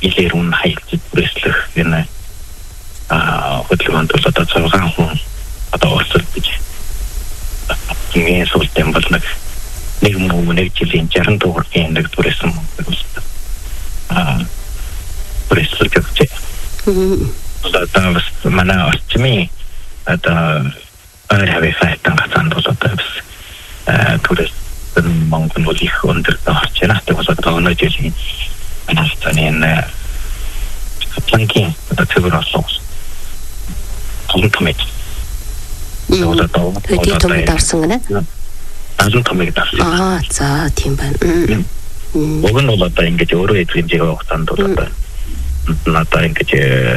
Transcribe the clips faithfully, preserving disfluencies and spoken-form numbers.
илэр үн хайцыг бүрээслэх энэ хөдөлгөөнд бол одоо цаагаан хүн одоо орцол гэж ингэ суултан бол нэг нэг муу нэг жилийн жарган дуургийн нэг бүрээсэн аа бүрээсэл гэж одоо бас манай орчмын одоо арай хавьяатан гацаанд бол одоо бас түрээсэн Монгол их өндөр орчнаа тэг бол одоо өнөө жилийн анастаны планкин одоо цэвэр олсон томтомэд одоо одоо томтомэд авсан гэнэ азуу томтомэд авсан аа за тийм байна уг нь бол одоо ингэж өөрөө эзэмжих хугацаанд бол одоо надад ингэж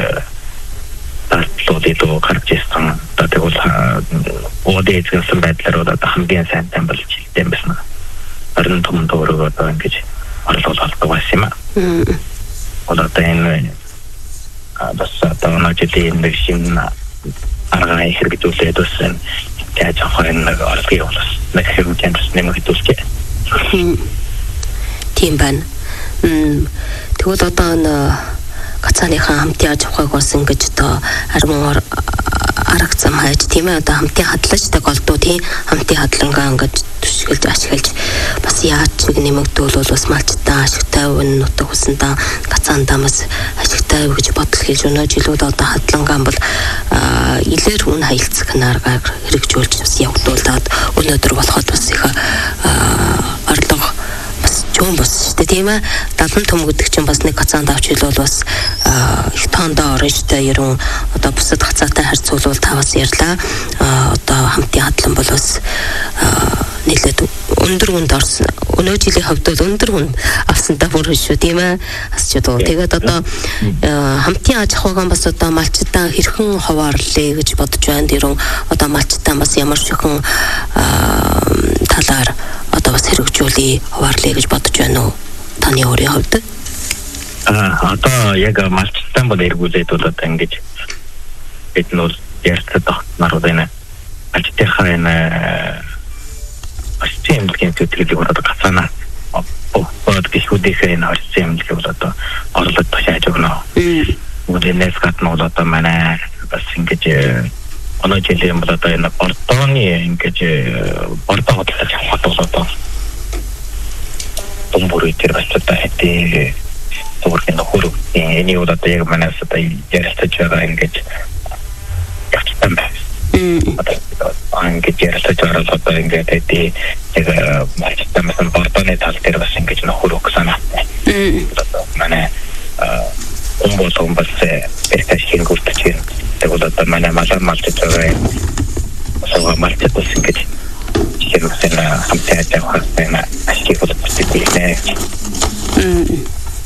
татлуудыг гарч ирсэн одоо тэгвэл одод эзэмсэн байдлаар одоо хамгийн сайн тамбалж хэлсэн байсан харин том дөрөв одоо ингэж орлуулалт байсан юм аа одоо энэ бас одоо наажлын нэг шинэ арга хэрэгжүүлээд өсөн яаж ахын нэг орлогын болос нэг хэрэгжүүлж нэмэх төлөвтэй. Тийм байна. Тэгвэл одоо н гацааныхаа хамтын аж ахуйг бас ингэж одоо армуур арга зам хайж тийм ээ одоо хамтын хадлаж та голдуу тийм хамтын хадлангаа ингэж түшгэлж ашиглаж бас яаж чиг нэмэгдүүл бол бас малчтаа ашигтай үн нутаг хүсэнтаа гацаандаа бас ашигтай гэж бодол хийж өнөө жилүүд одоо хадлангаа бол илэр хүн хаилцах наргаар хэрэгжүүлж бас явуулаад өнөөдөр болоход бас их орлого юм бас шүү дээ тийм ээ далан том гэдэг чинь бас нэг гацаанд авч хил бол бас их тоондоо орно шүү дээ ерөн одоо бусад гацаатай харьцуулбал таваас ярьлаа одоо хамтын хадлан бол бас нэлээд өндөр хүнд орсон өнөө жилийн хувьд бол өндөр хүнд авсандаа бүр шүү тийм ээ асч удаа тэгээд одоо хамтын аж ахуйг бас одоо малчтаа хэрхэн хуваарлаа гэж бодож байна дэрэн одоо малчтаа бас ямар шихэн талаар одоо бас хэрэгжүүлээ хуваарлаа гэж бодож байна уу таны өөрийн хувьд а одоо яг малчтан бол эргүүлээд бол одоо ингэж бид нөл ярцад нар байна малчтынхаа энэ системийн төтөлийг одоо гацаана бод гişүүдийнхээ энэ системийг бол одоо орлог тушааж өгнө үдэнэс гадна бол одоо манай бас ингэж оноо жилийн бол одоо энэ портооны ингэж портоо хөтлөж авах бол одоо томборыг тэр бацтай хэдий төгөргийн хөрөг энэ удаа яг манаас одоо ярилцаж байгаа ингэж явчихсан байна. Ангиж ярилцаж байгаа одоо ингэж хэдий яг малчтамсан портооны тал дээр бас ингэж нөхөрөг санаатай. Одоо манай умбол умбас персэж хийгүүлж байна. Тэгвэл одоо манай малар малчж байгаа сого малчж ингэж хэрэгсэн хамтаа явах байна. Ашиг бол бүтээхээ. Мм.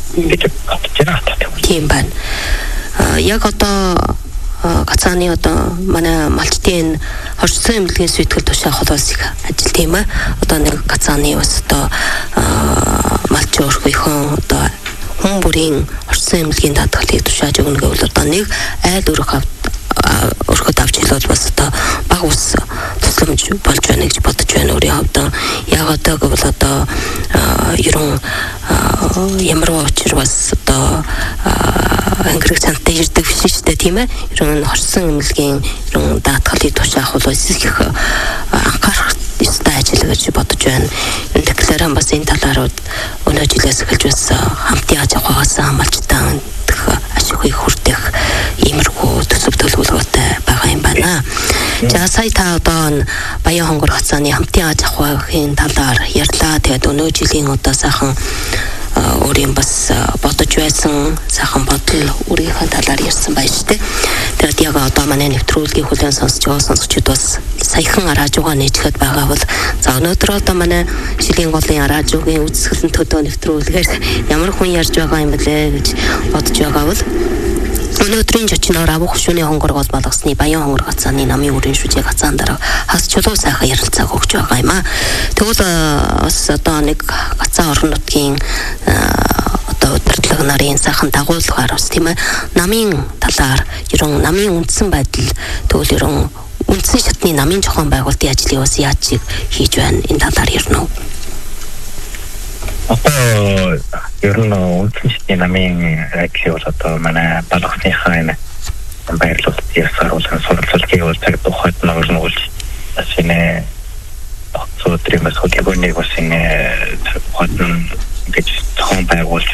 Тийм байна. Яг одоо гацааны одоо манай малчтын хорцсон эмнэлгийн сүйтгэл тушаах холоос их ажил тийм ээ. Одоо нэг гацааны бас одоо малч өөрхөйхөн одоо хүн бүрийн хорцсон эмнэлгийн даатгалыг тушааж өгнө гэвэл одоо нэг айл өрөх өрхөд авч хэлвэл бас одоо баг ус тусламж болж байна гэж бодож байна өөрийн хувьд. Яг одоо гэвэл одоо ерөн ямар учир бас одоо ангирах цантай ирдэг биш шүү дээ тийм ээ. Ерөн хорсон эмнэлгийн ерөн даатгалыг тушаах бол их анхаарах ёстой ажил гэж бодож байна. Энэ декларан бас энэ талаараа өнөө жилээс эхэлж бас хамтын аж ахуйгаас хамгаалжтан ашигыг хүртэх иймэрхүү төсөв төлөвлөгөөтэй байгаа юм байна. За сая та одоо Баян хонгор гацааны хамтын аж ахуйн талаар ярьлаа. Тэгээд өнөө жилийн одоо сайхан өөрийн бас бодож байсан сайхан бодол өөрийнхөө талаар ярьсан байж тээ. Тэгээд яг одоо манай нэвтрүүлгийн хүлээн сонсч байгаа сонсогчид бас саяхан араажуугаа нээжхэд байгаа бол за өнөөдөр одоо манай шилийн голын араажуугийн үзэсгэлэн төдөө нэвтрүүлгээр ямар хүн ярьж байгаа юм бэлээ гэж бодож байгаа бол өнөөдрийн жочноор авах шүний хонгор гол болгосны Баян хонгор гацааны намын өрийн шүжээ гацаан дараа хас чулуу сайхан ярилцааг өгч байгаа юм аа. Тэгвэл бас одоо нэг гацаа орон нутгийн одоо удирдлага нарын сайхан дагуулгаар бас тийм ээ намын талаар ерөн намын үндсэн байдал тэгвэл ерөн үндсэн шатны намын зохион байгуулалтын ажлыг бас яаж хийж байна энэ талаар ярина уу? Одоо ер нь үнцэнчдийн намын ажил бол одоо манай балгасныхаа энэ баярлалт ясааруулсан сурвалжлагыг бол цаг тухайд нөөрнүүлж бас энэ өдрийн бас хөдөлгөөнийг бас энэ цаг тухайд ингэж зохион байгуулж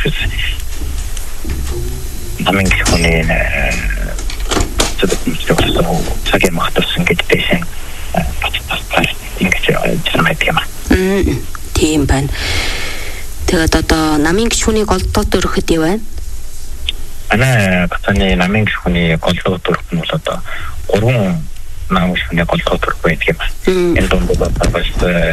намын гүний зөвхөн цагийн махтарсан гэдэг дэшин бас ингэж жамайт юм. Мм тийм байна. Тэгээд одоо намын гүшүүнийг олдоод өрөхөд юу байна? Ана гацаны намын гүшүүний голлоод өрөх нь бол одоо гурван намын гүшүүний голлоод өрөх байдаг юм. Энэ донд бол бас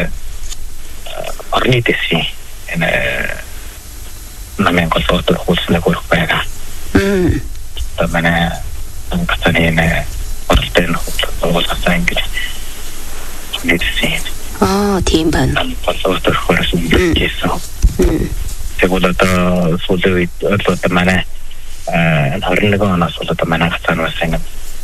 орны дэсийн энэ намын голлоод өрөх үлснэг өрөх байгаа. Мм. Одоо манай гацаны энэ оролтын хөлбөлт ингэж нэгсэн. Аа тийм байна. Голлоод өрөх хөрсөн гэсэн. Тэгвэл одоо сүүлийн үед одоо манай харин нэг оноос бол одоо манай гацаан бас ингэ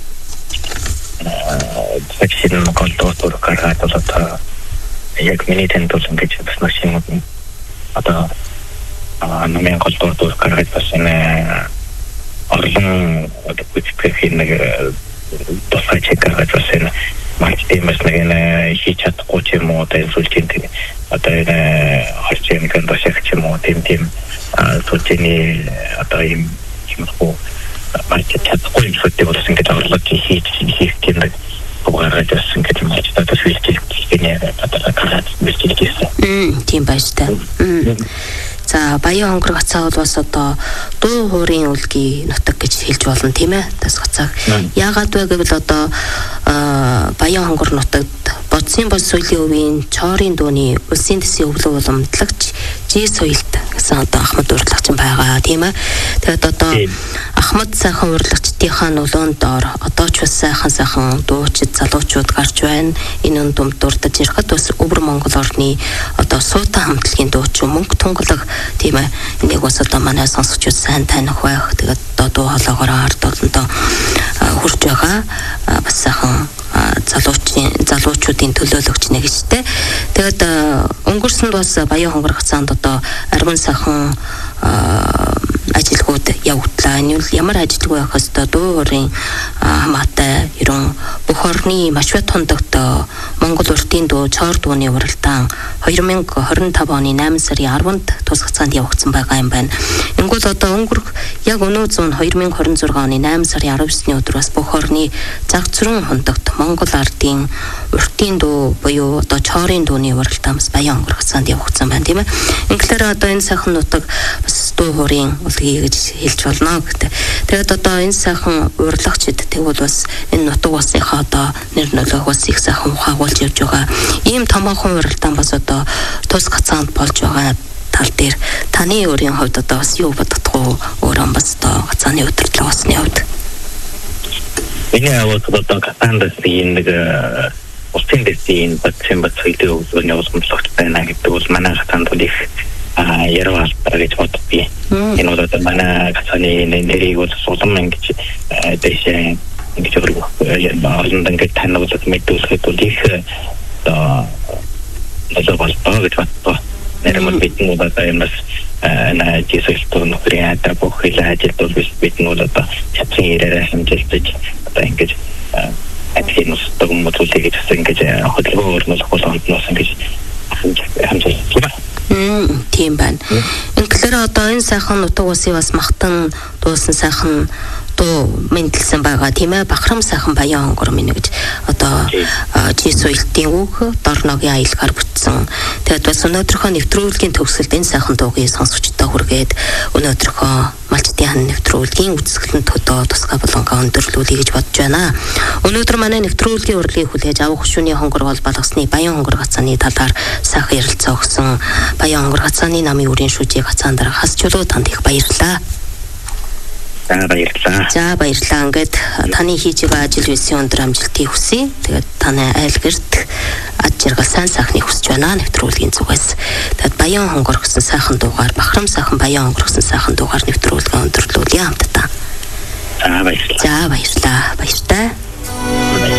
тэгшин голлоод өрөх гаргаад бол одоо яг миний тэнд бол ингэж бас машин одоо намын голлоод өрөх гаргаад бас энэ орлон одоо бүтгэхийн нэг тусгай чек гаргаад бас энэ маркетинг бас нэг энэ хийж чадахгүй ч юм уу одоо энэ сүлжийн тэг одоо энэ харчийн гэн башиг ч юм уу тийм тийм сүлжээний одоо юм юм уу маркет чадахгүй юм сүлжээ бол ингэж орлог хийж хийх тийм нэг угаараад бас ингэж маш одоо сүлжээ хийхний одоо карат бэлтгэсэн. Мм тийм байж та. За баян хонгор гацаа бол бас одоо дуу хуурын үлгий нутаг гэж хэлж болно тийм ээ. Тас гацааг. Яагаад вэ гэвэл одоо баян хонгор нутагт бодсын бод соёлын өвийн чорын дууны улсын дэсийн өвлөө уламжлагч жи соёлт гэсэн одоо Ахмад урлагч байгаа тийм ээ. Тэгээд одоо Ахмад сайхан урлагчдынхаа нөлөөнд доор одоо ч бас сайхан сайхан дуучид залуучууд гарч байна. Энэ дүмд дурдж ирэхэд бас өвөр Монгол орны одоо суутай хамтлагийн дуучин мөнгө тунгалаг тийм ээ. Энийг бас одоо манай сонсогчид сайн таних байх. Тэгээд одоо дуу хоолойгоор ард олондоо хурж байгаа бас сайхан залуучийн залуучуудын төлөөлөгч нэг гэжтэй. Тэгээд өнгөрсөнд бас баян хонгор гацаанд одоо арван сайхан ажилгууд явууллаа. Энэ нь ямар ажилгүй байх хэвээр дуу хуурын хамаатай ерөн бүх орны маш бат хондогт Монгол уртын дуу чор дууны уралдаан хоёр мянга хорин тав оны найман сарын арванд тус гацаанд явагдсан байгаа юм байна. Ингүүл одоо өнгөрөх яг өнөө зүүн хоёр мянга хорин зургаан оны найман сарын арав есний өдөр бас бүх орны заг зургийн хондогт Монгол ардын уртын дуу буюу одоо чорын дууны уралдаан бас баян хонгор гацаанд явагдсан байна тийм ээ. Инглээр одоо энэ сайхан нутаг бас дуу хуурын үлгий гэж хэлж болно гэдэг. Тэгээд одоо энэ сайхан урлагчид тэгвэл бас энэ нутаг улсынхаа одоо нэр нөлөөх бас их сайхан ухаагуулж явж байгаа. Ийм томоохон уралдаан бас одоо тус гацаанд болж байгаа тал дээр таны өөрийн хувьд одоо бас юу бодох вэ? Өөрөө бас одоо гацааны өдөрлөг усны хувьд. Энэ аваад одоо гацаанд ийм нэг улсын дэсийн бодсон бод соёлын өвлөний уламжлагч байна гэдэг бол манай гацаанд бол их ярвал гэж боддгийг. Энэ бол одоо манай гацааны нэрийг бол сулам ингэж дэшээ ингэж өргөх олон ингээд танилцуулж мэдүүлэхэд бол их одоо нэлээд болтоо гэж боддоо. Нэрмэл бидний бол одоо юмас на жисэлтөө нөхрийн ата бүх хэл ажил бол бидний бол одоо чадсан ирээрээ хэмжилж одоо ингэж ажлын устдаг мөдөлийг гэж ингэж хөдөлгөөн өрнөх бол онцлоос ингэж хэмжилж Мм тийм байна. Инглээр одоо энэ сайхан нутаг улсын бас махтан дуусан сайхан дуу мэндэлсэн байгаа тийм ээ. Бахрам сайхан баян хонгор минь гэж одоо жи соёлтын үг дорногийн аялгаар бүтсэн. Тэгээд бас өнөөдрийнхөө нэвтрүүлгийн төгсгөлд энэ сайхан дуугийн сонсогчдод хүргээд өнөөдрийнхөө малчтын хан нэвтрүүлгийн үзэсгэлэнт төдөө тусгай болонгоо өндөрлүүлэе гэж бодож байна. Өнөөдөр манай нэвтрүүлгийн урлагийг хүлээж авах хөшүүний хонгор бол балгасны баян хонгор гацааны талаар сайхан ярилцаа өгсөн. Баян хонгор гацааны намын үрийн шүүжийг гацаан дараа хасчлуу танд их баярлалаа. За баярлалаа. За баярлалаа. Ингээд таны хийж байгаа ажил үйлсийн өндөр амжилтыг хүсье. Тэгээд таны айл гэрт ад жаргал сайн сайхныг хүсэж байна нэвтрүүлгийн зүгээс. Тэгээд баян хонгор гэсэн сайхан дуугаар бахрам сайхан баян хонгор гэсэн сайхан дуугаар нэвтрүүлгээ өндөрлүүлье хамтдаа. За баярлалаа. За баярлалаа. Баяртай.